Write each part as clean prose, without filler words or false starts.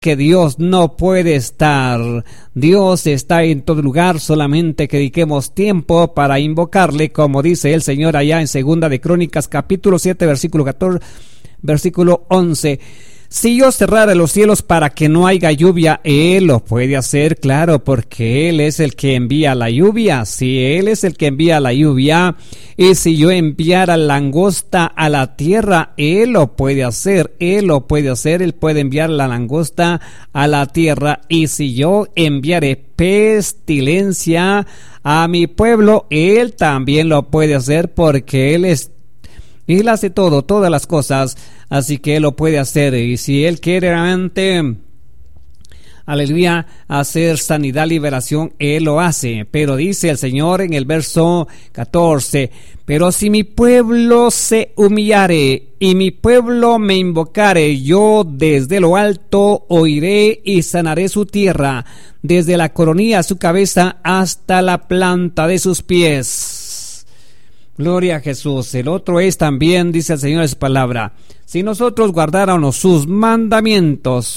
que Dios no puede estar. Dios está en todo lugar, solamente que dediquemos tiempo para invocarle, como dice el Señor allá en Segunda de Crónicas, capítulo 7, versículo 11. Si yo cerrara los cielos para que no haya lluvia, Él lo puede hacer, claro, porque Él es el que envía la lluvia. Si Él es el que envía la lluvia, y si yo enviara langosta a la tierra, Él lo puede hacer, Él puede enviar la langosta a la tierra. Y si yo enviare pestilencia a mi pueblo, Él también lo puede hacer, porque Él hace todas las cosas, así que Él lo puede hacer. Y si Él quiere realmente, aleluya, hacer sanidad, liberación, Él lo hace. Pero dice el Señor en el verso 14, pero si mi pueblo se humillare y mi pueblo me invocare, yo desde lo alto oiré y sanaré su tierra, desde la coronilla de su cabeza hasta la planta de sus pies. Gloria a Jesús. El otro es también, dice el Señor en su palabra, si nosotros guardáramos sus mandamientos,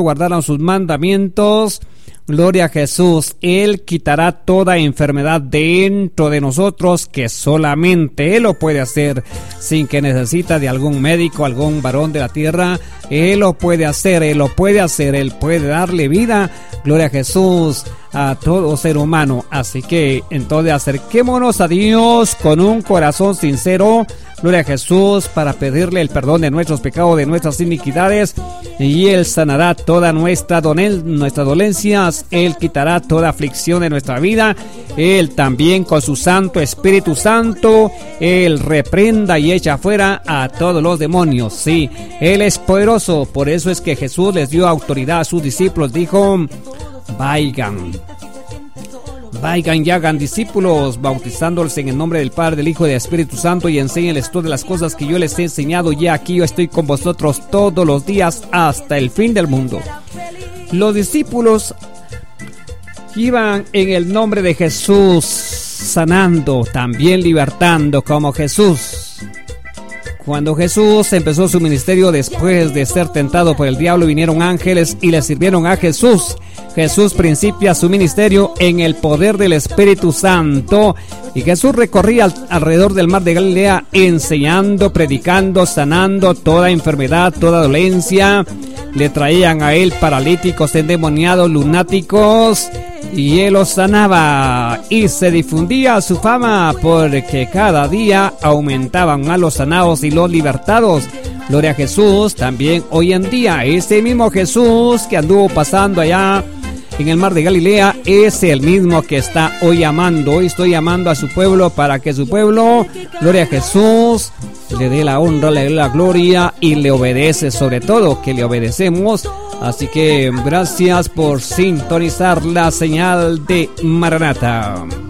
gloria a Jesús, Él quitará toda enfermedad dentro de nosotros, que solamente Él lo puede hacer, sin que necesita de algún médico, algún varón de la tierra. Él lo puede hacer, Él puede darle vida, gloria a Jesús, a todo ser humano. Así que entonces acerquémonos a Dios con un corazón sincero, gloria a Jesús, para pedirle el perdón de nuestros pecados, de nuestras iniquidades, y Él sanará toda nuestras dolencias. Él quitará toda aflicción de nuestra vida. Él también con su Santo Espíritu Santo, Él reprenda y echa fuera a todos los demonios. Sí, Él es poderoso. Por eso es que Jesús les dio autoridad a sus discípulos. Dijo: vayan y hagan discípulos, bautizándolos en el nombre del Padre, del Hijo y del Espíritu Santo, y enséñenles todas las cosas que yo les he enseñado. Y aquí yo estoy con vosotros todos los días hasta el fin del mundo. Los discípulos iban en el nombre de Jesús, sanando, también libertando como Jesús. Cuando Jesús empezó su ministerio, después de ser tentado por el diablo, vinieron ángeles y le sirvieron a Jesús. Jesús principia su ministerio en el poder del Espíritu Santo, y Jesús recorría alrededor del mar de Galilea, enseñando, predicando, sanando toda enfermedad, toda dolencia. Le traían a Él paralíticos, endemoniados, lunáticos, y Él los sanaba, y se difundía su fama, porque cada día aumentaban a los sanados y los libertados. Gloria a Jesús. También hoy en día, ese mismo Jesús que anduvo pasando allá en el mar de Galilea es el mismo que está hoy amando. Hoy estoy llamando a su pueblo para que su pueblo, gloria a Jesús, le dé la honra, le dé la gloria y le obedece, sobre todo que le obedecemos. Así que gracias por sintonizar la señal de Maranata.